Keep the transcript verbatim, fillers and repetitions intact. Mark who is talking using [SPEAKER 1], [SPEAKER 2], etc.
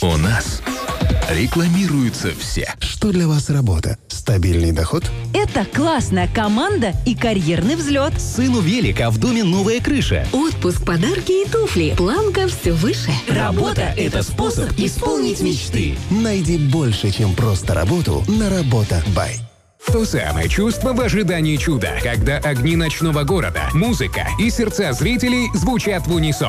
[SPEAKER 1] У нас рекламируются все.
[SPEAKER 2] Что для вас работа? Стабильный доход?
[SPEAKER 3] Это классная команда и карьерный взлет.
[SPEAKER 4] Сыну велик, а в доме новая крыша.
[SPEAKER 5] Отпуск, подарки и туфли. Планка все выше.
[SPEAKER 4] Работа – это способ исполнить мечты.
[SPEAKER 2] Найди больше, чем просто работу на Работа Бай.
[SPEAKER 6] То самое чувство в ожидании чуда, когда огни ночного города, музыка и сердца зрителей звучат в унисон.